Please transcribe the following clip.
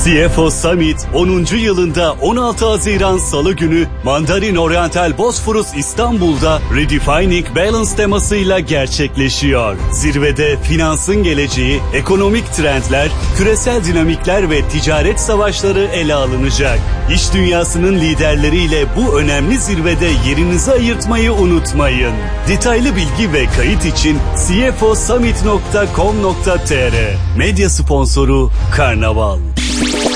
CFO Summit 10. yılında 16 Haziran Salı günü Mandarin Oriental Bosphorus İstanbul'da Redefining Balance temasıyla gerçekleşiyor. Zirvede finansın geleceği, ekonomik trendler, küresel dinamikler ve ticaret savaşları ele alınacak. İş dünyasının liderleriyle bu önemli zirvede yerinizi ayırtmayı unutmayın. Detaylı bilgi ve kayıt için cfosummit.com.tr. Medya sponsoru Karnaval.